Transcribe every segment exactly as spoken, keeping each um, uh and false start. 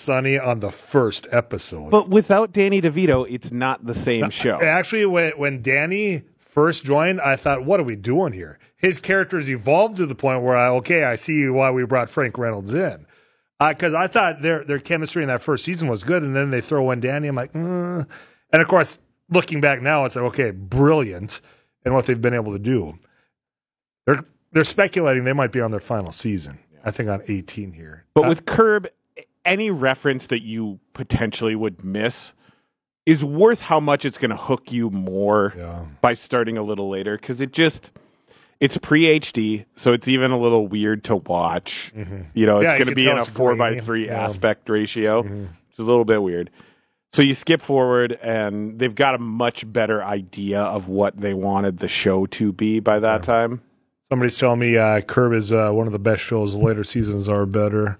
Sunny on the first episode. But without Danny DeVito, it's not the same show. Actually, when, when Danny first joined, I thought, what are we doing here? His character's evolved to the point where, I okay, I see why we brought Frank Reynolds in. Because uh, I thought their their chemistry in that first season was good, and then they throw in Danny. I'm like, mm. And of course, looking back now, it's like, okay, brilliant in what they've been able to do. They're they're speculating they might be on their final season. Yeah. I think on eighteen here. But uh, with Curb, any reference that you potentially would miss is worth how much it's going to hook you more yeah. by starting a little later, because it just. It's pre-H D, so it's even a little weird to watch. Mm-hmm. You know, it's yeah, going to be in a four by three yeah. aspect ratio. Mm-hmm. It's a little bit weird. So you skip forward, and they've got a much better idea of what they wanted the show to be by that yeah. time. Somebody's telling me uh, Curb is uh, one of the best shows. The later seasons are better.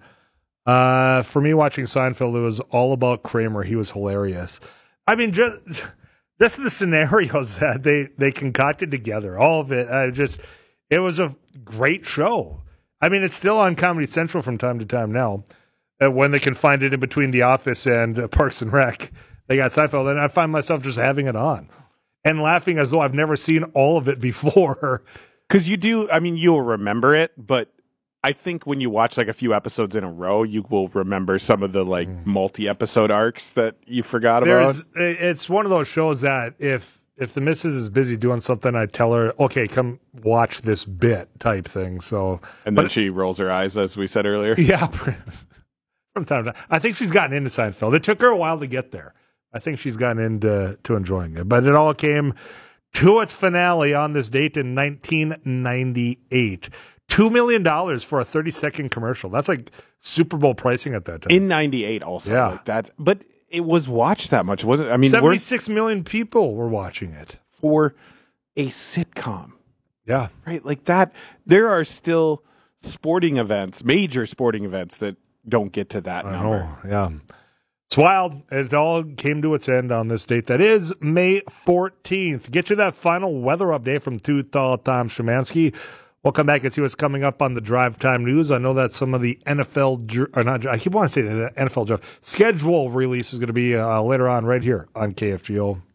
Uh, for me, watching Seinfeld, it was all about Kramer. He was hilarious. I mean, just... Just the scenarios that they, they concocted together, all of it, uh, just it was a great show. I mean, it's still on Comedy Central from time to time now. Uh, when they can find it in between The Office and uh, Parks and Rec, they got Seinfeld, and I find myself just having it on and laughing as though I've never seen all of it before. Because you do, I mean, you'll remember it, but I think when you watch like a few episodes in a row, you will remember some of the like mm. multi-episode arcs that you forgot There's, about. It's one of those shows that if if the missus is busy doing something, I tell her, okay, come watch this bit type thing. So and then but, she rolls her eyes, as we said earlier. Yeah, from time to time. I think she's gotten into Seinfeld. It took her a while to get there. I think she's gotten into to enjoying it, but it all came to its finale on this date in nineteen ninety-eight. Two million dollars for a thirty-second commercial. That's like Super Bowl pricing at that time. In ninety-eight also. Yeah. Like that's, but it was watched that much, wasn't it? I mean, seventy-six million people were watching it. For a sitcom. Yeah. Right? Like that. There are still sporting events, major sporting events that don't get to that I number. know, yeah. It's wild. It all came to its end on this date. That is May fourteenth. Get you that final weather update from Too Tall Tom Szymanski. We'll come back and see what's coming up on the Drive Time News. I know that some of the N F L, or not, I keep wanting to say the N F L draft schedule release is going to be uh, later on right here on K F G O.